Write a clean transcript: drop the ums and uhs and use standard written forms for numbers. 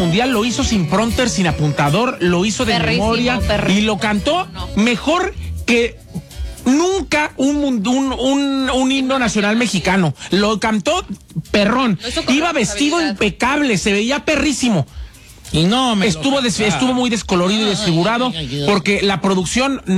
mundial, lo hizo sin prompter, sin apuntador, lo hizo de memoria y lo cantó mejor que nunca un himno nacional mexicano. Lo cantó perrón. Iba vestido impecable, se veía perrísimo. Y no, estuvo muy descolorido y desfigurado porque la producción